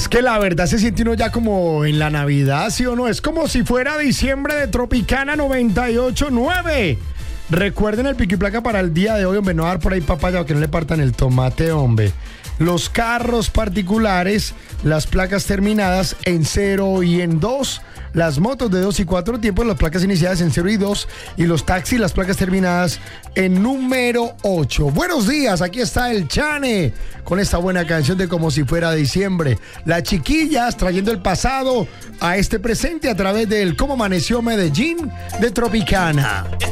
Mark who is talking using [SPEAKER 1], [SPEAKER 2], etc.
[SPEAKER 1] Es que la verdad se siente uno ya como en la Navidad, ¿sí o no? Es como si fuera diciembre de Tropicana 98.9. Recuerden el pico y placa para el día de hoy, hombre, no dar por ahí papaya o que no le partan el tomate, hombre. Los carros particulares, las placas terminadas en 0 y en 2. Las motos de 2 y 4 tiempos, las placas iniciadas en 0 y 2. Y los taxis, las placas terminadas en número 8. Buenos días, aquí está el Chane con esta buena canción de Como si fuera diciembre. Las chiquillas trayendo el pasado a este presente a través del Cómo amaneció Medellín de Tropicana.